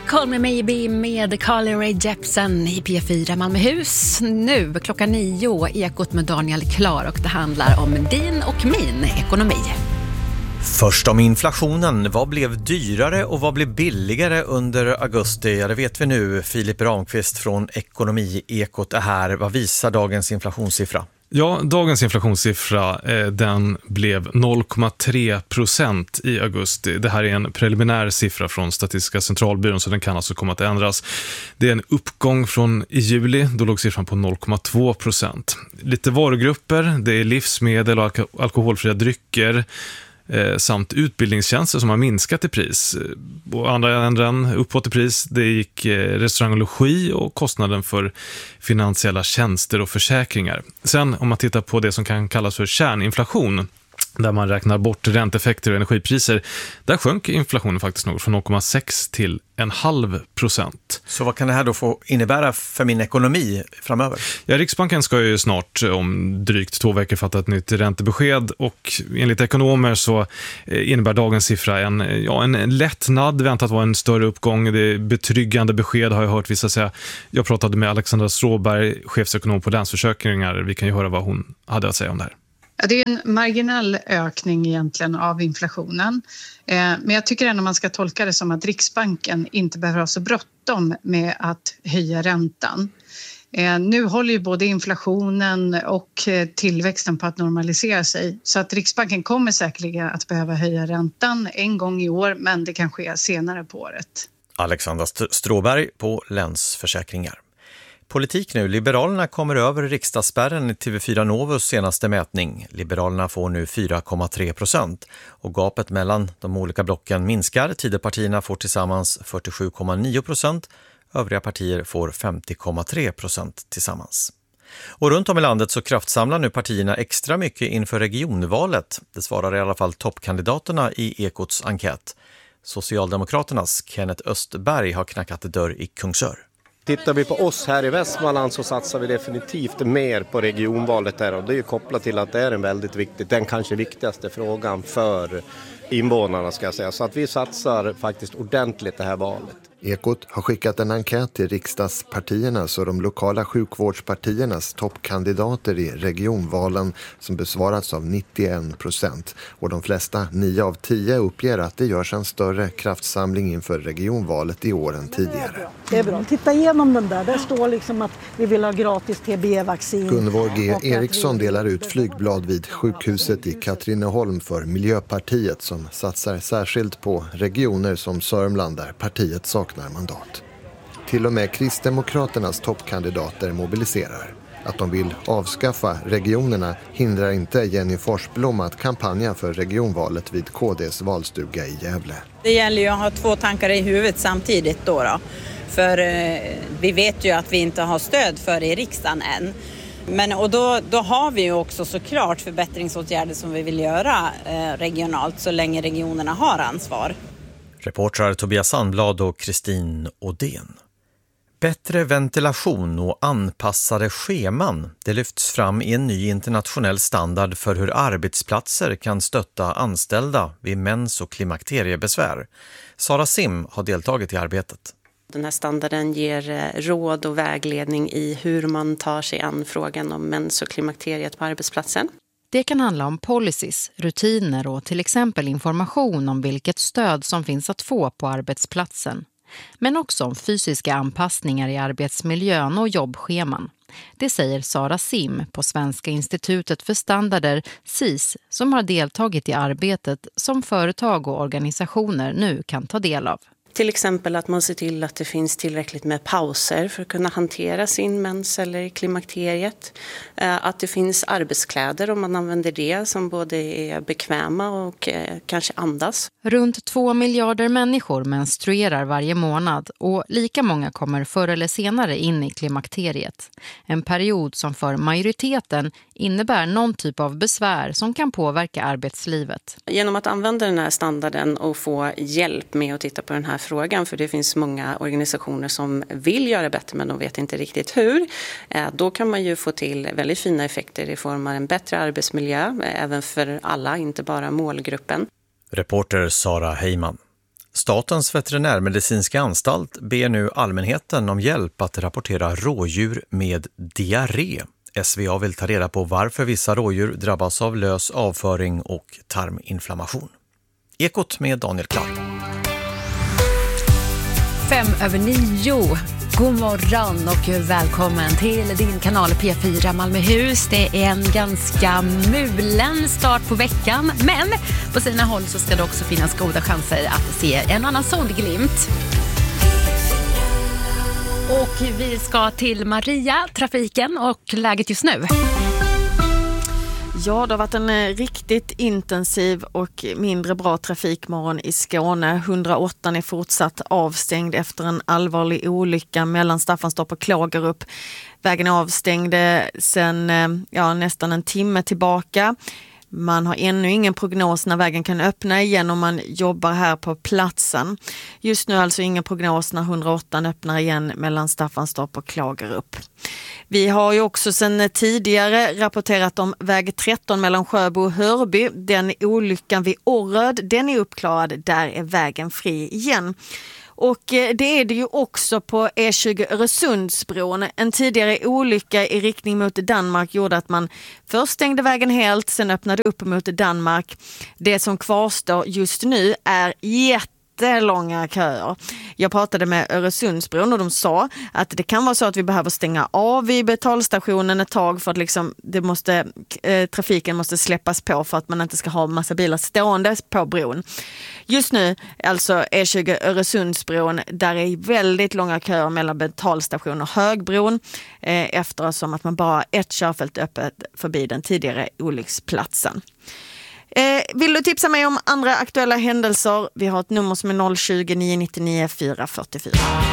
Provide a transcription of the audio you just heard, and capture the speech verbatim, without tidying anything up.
Call Me Maybe med Carly Rae Jepsen i P fyra Malmöhus. Nu klockan nio, Ekot med Daniel Klar, och det handlar om din och min ekonomi. Först om inflationen. Vad blev dyrare och vad blev billigare under augusti? Ja, det vet vi nu. Filip Ramqvist från Ekonomi-Ekot är här. Vad visar dagens inflationssiffra? Ja, dagens inflationssiffra eh, den blev noll komma tre procent i augusti. Det här är en preliminär siffra från Statistiska centralbyrån, så den kan alltså komma att ändras. Det är en uppgång från i juli, då låg siffran på noll komma två procent. Lite varugrupper, det är livsmedel och alko- alkoholfria drycker eh, samt utbildningstjänster som har minskat i pris. Och andra änden uppåt i pris, det gick eh, restaurang och logi och kostnaden för finansiella tjänster och försäkringar. Sen om man tittar på det som kan kallas för kärninflation, där man räknar bort ränteeffekter och energipriser, där sjönk inflationen faktiskt något från noll komma sex till en halv procent. Så vad kan det här då få innebära för min ekonomi framöver? Ja, Riksbanken ska ju snart om drygt två veckor fatta ett nytt räntebesked, och enligt ekonomer så innebär dagens siffra en, ja, en lättnad, väntat vara en större uppgång. Det är betryggande besked, har jag hört vissa säga. Jag pratade med Alexandra Stråberg, chefsekonom på Länsförsäkringar. Vi kan ju höra vad hon hade att säga om det här. Ja, det är en marginell ökning egentligen av inflationen. Eh, men jag tycker ändå man ska tolka det som att Riksbanken inte behöver ha så bråttom med att höja räntan. Eh, nu håller ju både inflationen och eh, tillväxten på att normalisera sig. Så att Riksbanken kommer säkerligen att behöva höja räntan en gång i år, men det kan ske senare på året. Alexandra Stråberg på Länsförsäkringar. Politik nu. Liberalerna kommer över riksdagsspärren i T V fyra Novus senaste mätning. Liberalerna får nu fyra komma tre procent och gapet mellan de olika blocken minskar. Tidöpartierna får tillsammans fyrtiosju komma nio procent. Övriga partier får femtio komma tre procent tillsammans. Och runt om i landet så kraftsamlar nu partierna extra mycket inför regionvalet. Det svarar i alla fall toppkandidaterna i Ekots enkät. Socialdemokraternas Kenneth Östberg har knackat dörr i Kungsör. Tittar vi på oss här i Västmanland så satsar vi definitivt mer på regionvalet här, och det är ju kopplat till att det är en väldigt viktig, den kanske viktigaste frågan för invånarna ska jag säga. Så att vi satsar faktiskt ordentligt det här valet. Ekot har skickat en enkät till riksdagspartiernas och de lokala sjukvårdspartiernas toppkandidater i regionvalen som besvarats av nittioen procent. Och de flesta, nio av tio, uppger att det görs en större kraftsamling inför regionvalet i år än tidigare. Det är bra. Titta igenom den där. Där står liksom att vi vill ha gratis T B E-vaccin. Gunvor G. Eriksson delar ut flygblad vid sjukhuset i Katrineholm för Miljöpartiet, som satsar särskilt på regioner som Sörmland där partiet saknar mandat. Till och med Kristdemokraternas toppkandidater mobiliserar. Att de vill avskaffa regionerna hindrar inte Jenny Forsblom att kampanja för regionvalet vid K D:s valstuga i Gävle. Det gäller ju att ha två tankar i huvudet samtidigt då. då. För eh, vi vet ju att vi inte har stöd för det i riksdagen än. Men, och då, då har vi ju också såklart förbättringsåtgärder som vi vill göra eh, regionalt så länge regionerna har ansvar. Reportrar Tobias Sandblad och Kristin Odén. Bättre ventilation och anpassade scheman, det lyfts fram i en ny internationell standard för hur arbetsplatser kan stötta anställda vid mens- och klimakteriebesvär. Sara Sim har deltagit i arbetet. Den här standarden ger råd och vägledning i hur man tar sig an frågan om mens- och klimakteriet på arbetsplatsen. Det kan handla om policies, rutiner och till exempel information om vilket stöd som finns att få på arbetsplatsen. Men också om fysiska anpassningar i arbetsmiljön och jobbscheman. Det säger Sara Sim på Svenska institutet för standarder, S I S, som har deltagit i arbetet som företag och organisationer nu kan ta del av. Till exempel att man ser till att det finns tillräckligt med pauser för att kunna hantera sin mens eller klimakteriet. Att det finns arbetskläder om man använder det som både är bekväma och kanske andas. Runt två miljarder människor menstruerar varje månad och lika många kommer förr eller senare in i klimakteriet. En period som för majoriteten innebär någon typ av besvär som kan påverka arbetslivet. Genom att använda den här standarden och få hjälp med att titta på den här frågan, för det finns många organisationer som vill göra bättre men de vet inte riktigt hur, då kan man ju få till väldigt fina effekter i form av en bättre arbetsmiljö, även för alla, inte bara målgruppen. Reporter Sara Heiman. Statens veterinärmedicinska anstalt ber nu allmänheten om hjälp att rapportera rådjur med diarré. S V A vill ta reda på varför vissa rådjur drabbas av lös avföring och tarminflammation. Ekot med Daniel Clark. Fem över nio. God morgon och välkommen till din kanal P fyra Malmöhus. Det är en ganska mulen start på veckan, men på sina håll så ska det också finnas goda chanser att se en annan solglimt. Och vi ska till Maria, trafiken och läget just nu. Ja, det har varit en riktigt intensiv och mindre bra trafikmorgon i Skåne. hundraåtta är fortsatt avstängd efter en allvarlig olycka mellan Staffanstorp och Klågerup. Vägen är avstängd sedan ja, nästan en timme tillbaka. Man har ännu ingen prognos när vägen kan öppna igen om man jobbar här på platsen. Just nu alltså ingen prognos när hundraåtta öppnar igen mellan Staffanstorp och Klågerup. Vi har ju också sedan tidigare rapporterat om väg tretton mellan Sjöbo och Hörby. Den olyckan vid Orröd, den är uppklarad. Där är vägen fri igen. Och det är det ju också på E tjugo Öresundsbron. En tidigare olycka i riktning mot Danmark gjorde att man först stängde vägen helt, sen öppnade upp mot Danmark. Det som kvarstår just nu är jättelånga köer. Jag pratade med Öresundsbron och de sa att det kan vara så att vi behöver stänga av vid betalstationen ett tag för att liksom det måste, eh, trafiken måste släppas på för att man inte ska ha massa bilar stående på bron. Just nu, alltså E tjugo Öresundsbron, där är väldigt långa köer mellan betalstation och Högbron eh, eftersom att man bara har ett körfält öppet förbi den tidigare olycksplatsen. Eh, vill du tipsa mig om andra aktuella händelser? Vi har ett nummer som är noll tjugo, nio nio nio, fyra fyra fyra.